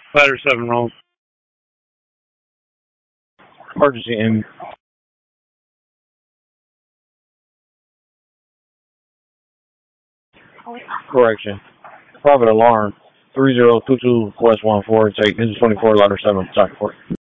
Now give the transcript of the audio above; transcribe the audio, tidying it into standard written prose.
Ladder 7 wrong. Emergency and correction. Private alarm. 3022 West 14. Take this is 24 ladder 7. Sorry for it.